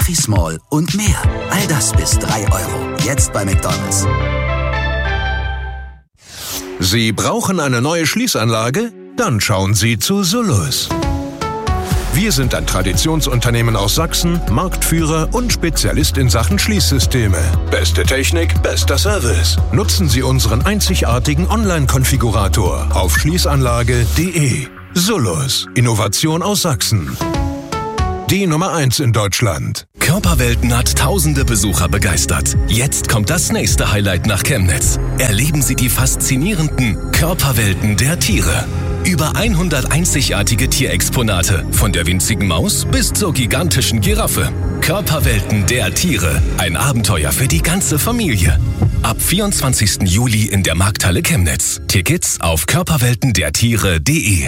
Fluffy Small und mehr. All das bis 3 €. Jetzt bei McDonald's. Sie brauchen eine neue Schließanlage? Dann schauen Sie zu Sullus. Wir sind ein Traditionsunternehmen aus Sachsen, Marktführer und Spezialist in Sachen Schließsysteme. Beste Technik, bester Service. Nutzen Sie unseren einzigartigen Online-Konfigurator auf schließanlage.de. Sullus, Innovation aus Sachsen. Die Nummer 1 in Deutschland. Körperwelten hat tausende Besucher begeistert. Jetzt kommt das nächste Highlight nach Chemnitz. Erleben Sie die faszinierenden Körperwelten der Tiere. Über 100 einzigartige Tierexponate, von der winzigen Maus bis zur gigantischen Giraffe. Körperwelten der Tiere, ein Abenteuer für die ganze Familie. Ab 24. Juli in der Markthalle Chemnitz. Tickets auf körperweltendertiere.de.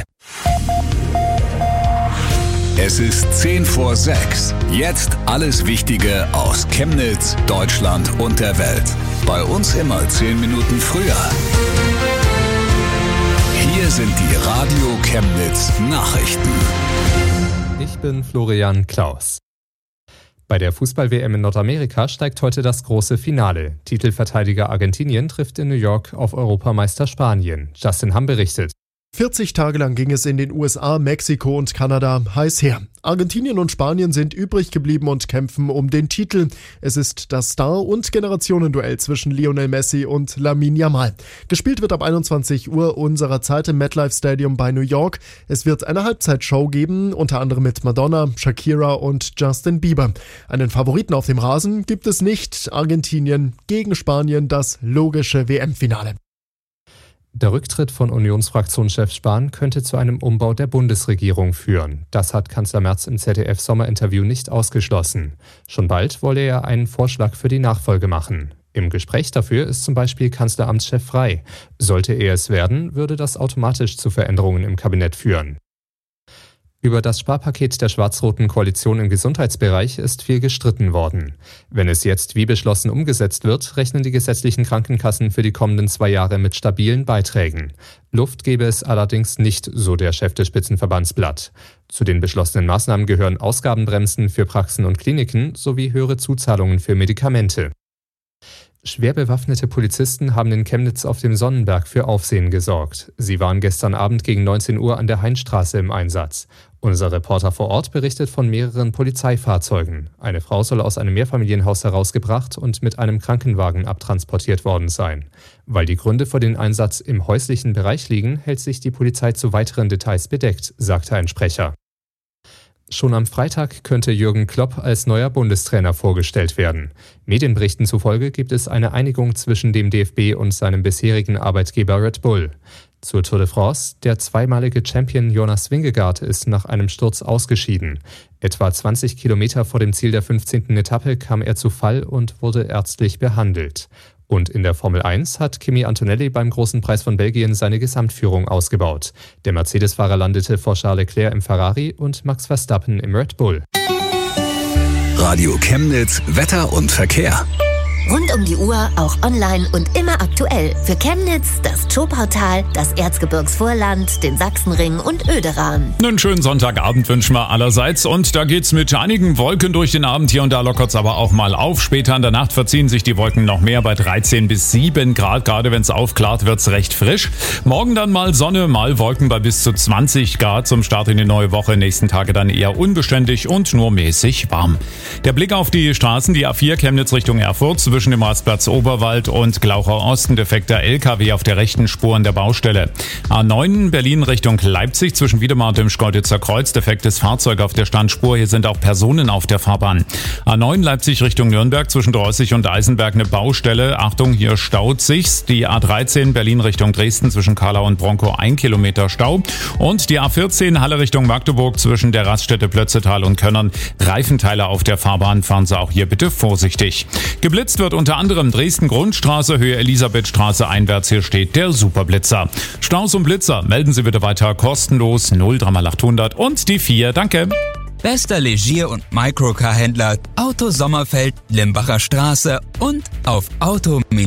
Es ist 5:10. Jetzt alles Wichtige aus Chemnitz, Deutschland und der Welt. Bei uns immer 10 Minuten früher. Hier sind die Radio Chemnitz Nachrichten. Ich bin Florian Klaus. Bei der Fußball-WM in Nordamerika steigt heute das große Finale. Titelverteidiger Argentinien trifft in New York auf Europameister Spanien. Justin Hamm berichtet. 40 Tage lang ging es in den USA, Mexiko und Kanada heiß her. Argentinien und Spanien sind übrig geblieben und kämpfen um den Titel. Es ist das Star- und Generationenduell zwischen Lionel Messi und Lamine Yamal. Gespielt wird ab 21 Uhr unserer Zeit im MetLife Stadium bei New York. Es wird eine Halbzeitshow geben, unter anderem mit Madonna, Shakira und Justin Bieber. Einen Favoriten auf dem Rasen gibt es nicht. Argentinien gegen Spanien, das logische WM-Finale. Der Rücktritt von Unionsfraktionschef Spahn könnte zu einem Umbau der Bundesregierung führen. Das hat Kanzler Merz im ZDF-Sommerinterview nicht ausgeschlossen. Schon bald wolle er einen Vorschlag für die Nachfolge machen. Im Gespräch dafür ist zum Beispiel Kanzleramtschef Frey. Sollte er es werden, würde das automatisch zu Veränderungen im Kabinett führen. Über das Sparpaket der schwarz-roten Koalition im Gesundheitsbereich ist viel gestritten worden. Wenn es jetzt wie beschlossen umgesetzt wird, rechnen die gesetzlichen Krankenkassen für die kommenden 2 Jahre mit stabilen Beiträgen. Luft gebe es allerdings nicht, so der Chef des Spitzenverbandsblatt. Zu den beschlossenen Maßnahmen gehören Ausgabenbremsen für Praxen und Kliniken sowie höhere Zuzahlungen für Medikamente. Schwer bewaffnete Polizisten haben in Chemnitz auf dem Sonnenberg für Aufsehen gesorgt. Sie waren gestern Abend gegen 19 Uhr an der Heinstraße im Einsatz. Unser Reporter vor Ort berichtet von mehreren Polizeifahrzeugen. Eine Frau soll aus einem Mehrfamilienhaus herausgebracht und mit einem Krankenwagen abtransportiert worden sein. Weil die Gründe für den Einsatz im häuslichen Bereich liegen, hält sich die Polizei zu weiteren Details bedeckt, sagte ein Sprecher. Schon am Freitag könnte Jürgen Klopp als neuer Bundestrainer vorgestellt werden. Medienberichten zufolge gibt es eine Einigung zwischen dem DFB und seinem bisherigen Arbeitgeber Red Bull. Zur Tour de France: Der zweimalige Champion Jonas Vingegaard ist nach einem Sturz ausgeschieden. Etwa 20 Kilometer vor dem Ziel der 15. Etappe kam er zu Fall und wurde ärztlich behandelt. Und in der Formel 1 hat Kimi Antonelli beim Großen Preis von Belgien seine Gesamtführung ausgebaut. Der Mercedes-Fahrer landete vor Charles Leclerc im Ferrari und Max Verstappen im Red Bull. Radio Chemnitz, Wetter und Verkehr. Rund um die Uhr, auch online und immer aktuell. Für Chemnitz, das Zschopautal, das Erzgebirgsvorland, den Sachsenring und Oederan. Einen schönen Sonntagabend wünschen wir allerseits. Und da geht's mit einigen Wolken durch den Abend. Hier und da lockert's aber auch mal auf. Später in der Nacht verziehen sich die Wolken noch mehr bei 13 bis 7 Grad. Gerade wenn es aufklart, wird's recht frisch. Morgen dann mal Sonne, mal Wolken bei bis zu 20 Grad zum Start in die neue Woche. Nächsten Tage dann eher unbeständig und nur mäßig warm. Der Blick auf die Straßen, die A4 Chemnitz Richtung Erfurt, zwischen dem Rastplatz Oberwald und Glauchau Osten defekter LKW auf der rechten Spur an der Baustelle. A9 Berlin Richtung Leipzig zwischen Wiedemar und dem Schkeuditzer Kreuz defektes Fahrzeug auf der Standspur. Hier sind auch Personen auf der Fahrbahn. A9 Leipzig Richtung Nürnberg zwischen Dreußig und Eisenberg eine Baustelle. Achtung, hier staut sich's. Die A13 Berlin Richtung Dresden zwischen Karlau und Bronkow 1 Kilometer Stau. Und die A14 Halle Richtung Magdeburg zwischen der Raststätte Plötzetal und Könnern. Reifenteile auf der Fahrbahn, fahren Sie auch hier bitte vorsichtig. Geblitzt wird unter anderem Dresden-Grundstraße, Höhe Elisabethstraße einwärts. Hier steht der Superblitzer. Staus und Blitzer melden Sie bitte weiter kostenlos 03800 und die 4. Danke. Bester Legier- und Microcar-Händler Auto Sommerfeld, Limbacher Straße und auf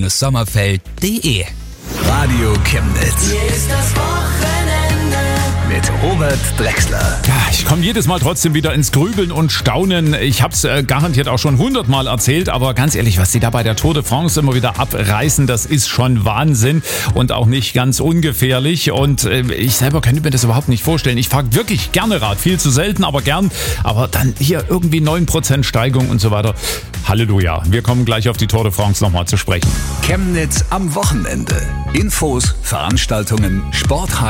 auto-sommerfeld.de. Radio Chemnitz. Hier ist das Wochenende Mit mit Robert Drexler. Ja, ich komme jedes Mal trotzdem wieder ins Grübeln und Staunen. Ich habe es garantiert auch schon 100-mal erzählt, aber ganz ehrlich, was die da bei der Tour de France immer wieder abreißen, das ist schon Wahnsinn und auch nicht ganz ungefährlich. Und ich selber könnte mir das überhaupt nicht vorstellen. Ich fahre wirklich gerne Rad, viel zu selten, aber gern. Aber dann hier irgendwie 9% Steigung und so weiter. Halleluja. Wir kommen gleich auf die Tour de France nochmal zu sprechen. Chemnitz am Wochenende. Infos, Veranstaltungen, Sport